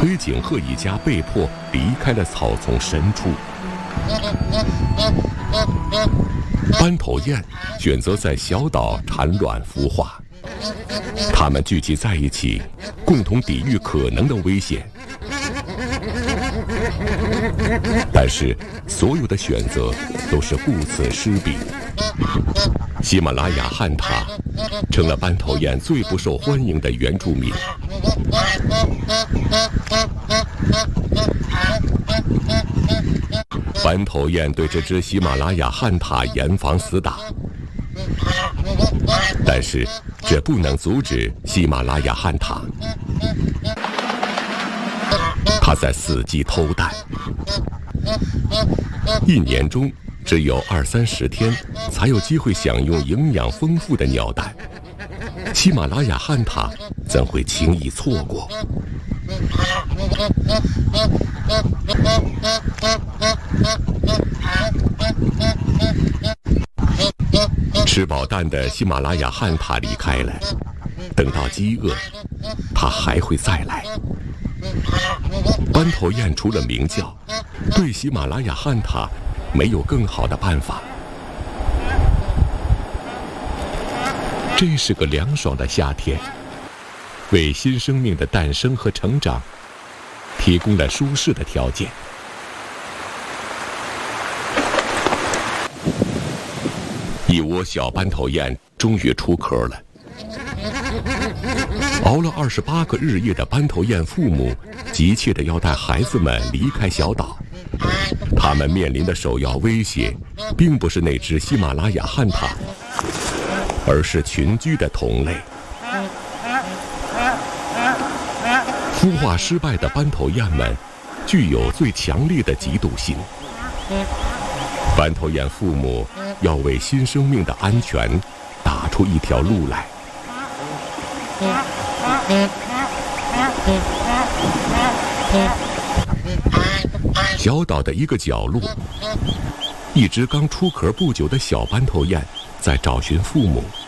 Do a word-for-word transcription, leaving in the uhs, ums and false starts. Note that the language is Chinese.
崔景鹤一家被迫离开了草丛深处。斑头雁选择在小岛产卵孵化，它们聚集在一起，共同抵御可能的危险。但是，所有的选择都是顾此失彼。喜马拉雅旱獭成了斑头雁最不受欢迎的原住民。斑头雁对这只喜马拉雅旱獭严防死打，但是这不能阻止喜马拉雅旱獭。它在伺机偷蛋，一年中只有二三十天才有机会享用营养丰富的鸟蛋，喜马拉雅旱獭怎会轻易错过？吃饱蛋的喜马拉雅旱獭离开了，等到饥饿，它还会再来。斑头雁除了鸣叫，对喜马拉雅旱獭没有更好的办法。这是个凉爽的夏天，为新生命的诞生和成长提供了舒适的条件。一窝小斑头雁终于出壳了。熬了二十八个日夜的斑头雁父母急切地要带孩子们离开小岛。他们面临的首要威胁并不是那只喜马拉雅旱獭，而是群居的同类。孵化失败的斑头雁们具有最强烈的嫉妒心。斑头雁父母要为新生命的安全打出一条路来。小岛的一个角落，一只刚出壳不久的小斑头雁在找寻父母。